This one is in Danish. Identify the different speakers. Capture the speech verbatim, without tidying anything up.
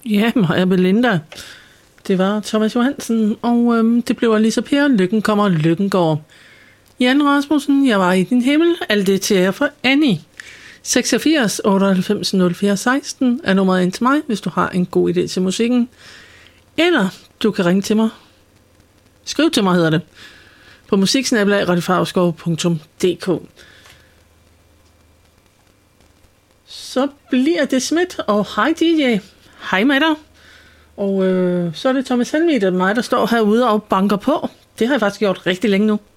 Speaker 1: Ja, mig og Belinda. Det var Thomas Johansen, og øhm, det blev Lisa Per, Lykken kommer, Lykken går. Jan Rasmussen, jeg var i din himmel, alt det til jer for Annie. seksogfirs otteoghalvfems nul fire seksten er nummeret ind til mig, hvis du har en god idé til musikken. Eller du kan ringe til mig. Skriv til mig, hedder det. På musiksnabelag radiofarveskov punktum d k. Så bliver det Smidt, og hej D J. Hej med dig. Og øh, så er det Thomas Helmig, det er mig, der står herude og banker på. Det har jeg faktisk gjort rigtig længe nu.